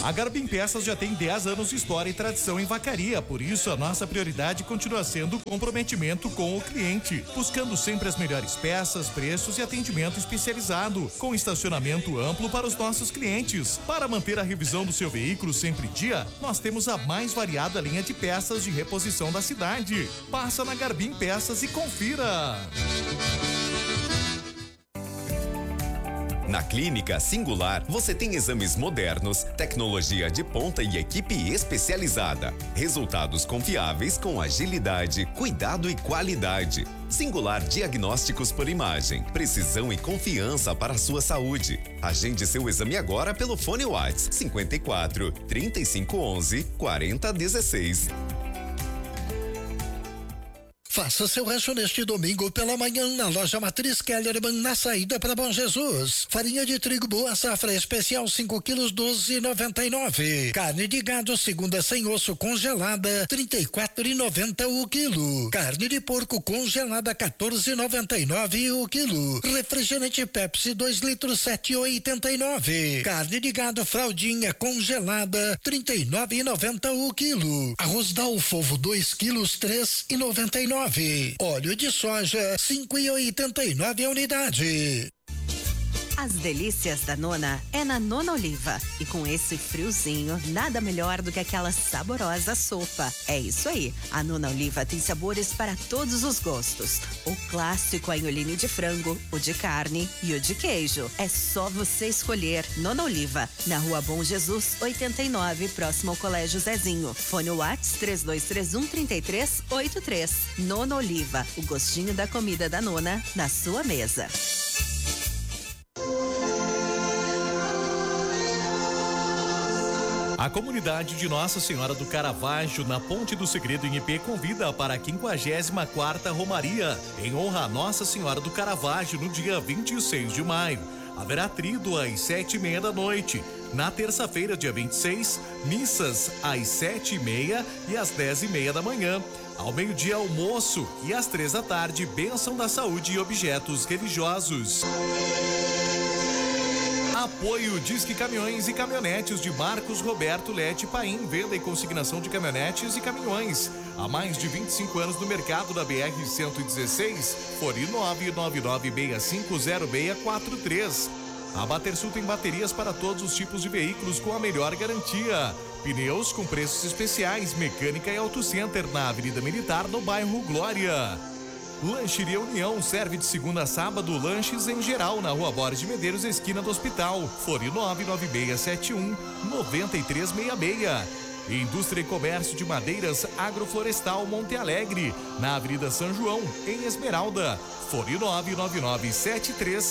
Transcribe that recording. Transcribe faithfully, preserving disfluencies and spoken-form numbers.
A Garbim Peças já tem dez anos de história e tradição em Vacaria, por isso a nossa prioridade continua sendo o comprometimento com o cliente, buscando sempre as melhores peças, preços e atendimento especializado, com estacionamento amplo para os nossos clientes. Para manter a revisão do seu veículo sempre em dia, nós temos a mais variada linha de peças de reposição da cidade. Passa na Garbim Peças e confira. Na Clínica Singular, você tem exames modernos, tecnologia de ponta e equipe especializada. Resultados confiáveis com agilidade, cuidado e qualidade. Singular Diagnósticos por Imagem. Precisão e confiança para a sua saúde. Agende seu exame agora pelo fone WhatsApp cinquenta e quatro, trinta e cinco, onze, quarenta, dezesseis. Faça seu rancho neste domingo pela manhã na loja Matriz Kellerman, na saída para Bom Jesus. Farinha de trigo boa safra especial cinco quilos, doze e noventa e nove. Carne de gado segunda sem osso congelada, trinta e quatro e noventa o quilo. Carne de porco congelada, quatorze e noventa e nove o quilo. Refrigerante Pepsi dois litros, sete e oitenta e nove. Carne de gado fraldinha congelada, trinta e nove e noventa o quilo. Arroz Dalfovo dois quilos, três e noventa e nove. Óleo de soja, cinco e oitenta e nove a unidade. As delícias da Nona é na Nona Oliva. E com esse friozinho, nada melhor do que aquela saborosa sopa. É isso aí. A Nona Oliva tem sabores para todos os gostos. O clássico anholine de frango, o de carne e o de queijo. É só você escolher. Nona Oliva, na Rua Bom Jesus, oitenta e nove, próximo ao Colégio Zezinho. Fone WhatsApp três dois três um, três três oito três. Nona Oliva, o gostinho da comida da Nona na sua mesa. A comunidade de Nossa Senhora do Caravaggio, na Ponte do Segredo em Ipê, convida para a quinquagésima quarta Romaria, em honra a Nossa Senhora do Caravaggio, no dia vinte e seis de maio. Haverá tríduo às sete e meia da noite. Na terça-feira, dia vinte e seis, missas às sete e meia e às dez e meia da manhã. Ao meio-dia, almoço e às três da tarde, bênção da saúde e objetos religiosos. Apoio Disque Caminhões e Caminhonetes de Marcos Roberto Lete Paim, venda e consignação de caminhonetes e caminhões. Há mais de vinte e cinco anos no mercado da B R cento e dezesseis, fone nove nove nove seis cinco zero seis quatro três. A Batersul tem baterias para todos os tipos de veículos com a melhor garantia. Pneus com preços especiais, mecânica e auto center na Avenida Militar, no bairro Glória. Lancheria União, serve de segunda a sábado lanches em geral na Rua Borges de Medeiros, esquina do Hospital. Fone nove nove seis sete um, nove três seis seis. Indústria e Comércio de Madeiras Agroflorestal Monte Alegre, na Avenida São João, em Esmeralda. Fone nove nove nove sete três